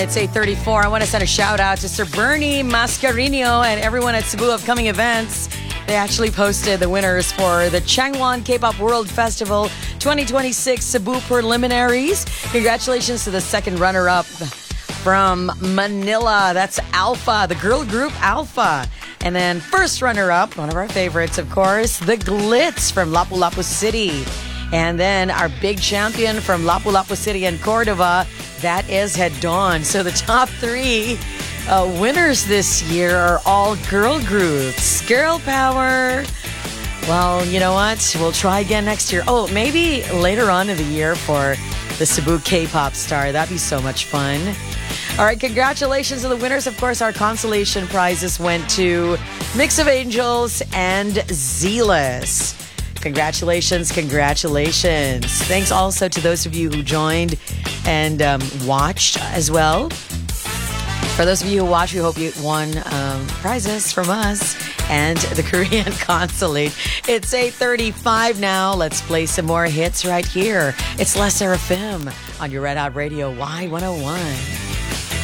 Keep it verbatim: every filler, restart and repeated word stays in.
It's eight thirty-four. I want to send a shout out to Sir Bernie Mascarino and everyone at Cebu Upcoming Events. They actually posted the winners for the Changwon K-Pop World Festival twenty twenty-six Cebu Preliminaries. Congratulations to the second runner-up from Manila. That's Alpha, the girl group Alpha. And then first runner-up, one of our favorites, of course, the Glitz from Lapu-Lapu City. And then our big champion from Lapu-Lapu City and Cordova, that is Head Dawn. So the top three uh, winners this year are all girl groups. Girl power. Well, you know what? We'll try again next year. Oh, maybe later on in the year for the Cebu K-Pop Star. That'd be so much fun. All right, congratulations to the winners. Of course, our consolation prizes went to Mix of Angels and Zealous. Congratulations, congratulations. Thanks also to those of you who joined and um, watched as well. For those of you who watched, we hope you won um, prizes from us and the Korean consulate. It's eight thirty-five now. Let's play some more hits right here. It's Les Seraphim on your Red Hot Radio Y one oh one.